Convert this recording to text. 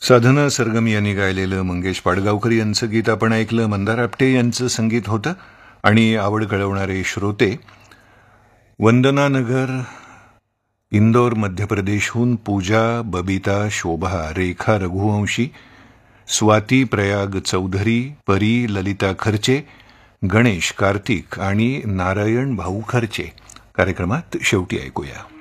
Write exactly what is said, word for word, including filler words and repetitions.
साधना सरगम यांनी गायलेलं मंगेश पाडगावकर यांचं गीत आपण ऐकलं. मंदार आपटे यांचं संगीत होतं. आणि आवड कळवणारे श्रोते, वंदना नगर, इंदौर मध्य प्रदेशहून पूजा, बबिता, शोभा, रेखा रघुवंशी, स्वाती प्रयाग चौधरी, परी, ललिता खर्चे, गणेश, कार्तिक आणि नारायण भाऊ खर्चे कार्यक्रमात शेवटी ऐकूया.